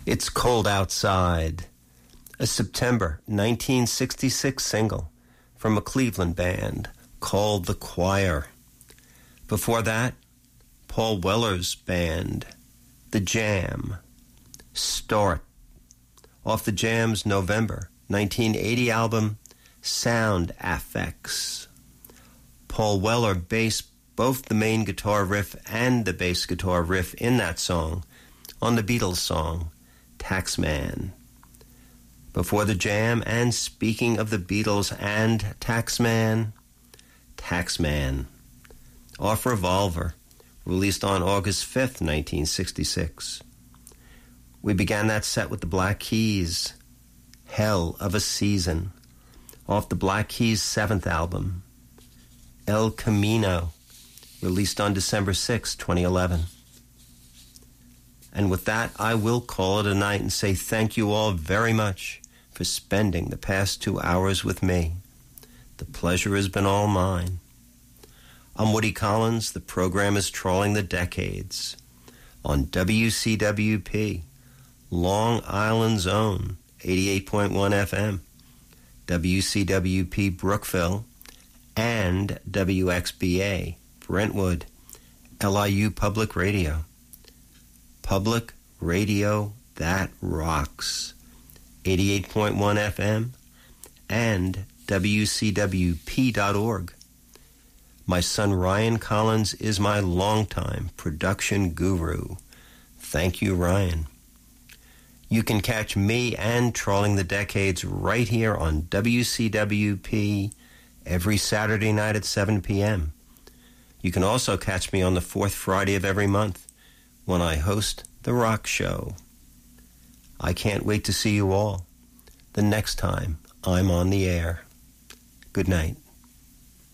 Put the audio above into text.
It's Cold Outside, a September 1966 single from a Cleveland band called The Choir. Before that, Paul Weller's band, The Jam, Start, off The Jam's November 1980 album, Sound Affects. Paul Weller based both the main guitar riff and the bass guitar riff in that song on the Beatles song, Taxman. Before The Jam, and speaking of the Beatles and Taxman, off Revolver, released on August 5th, 1966. We began that set with the Black Keys, Hell of a Season, off the Black Keys' 7th album, El Camino, released on December 6, 2011. And with that, I will call it a night and say thank you all very much for spending the past 2 hours with me. The pleasure has been all mine. I'm Woody Collins. The program is Trawling the Decades on WCWP, Long Island's own 88.1 FM, WCWP Brookville, and WXBA Brentwood, LIU Public Radio. Public radio that rocks. 88.1 FM and WCWP.org. My son Ryan Collins is my longtime production guru. Thank you, Ryan. You can catch me and Trawling the Decades right here on WCWP every Saturday night at 7 p.m. You can also catch me on the fourth Friday of every month when I host The Rock Show. I can't wait to see you all the next time I'm on the air. Good night.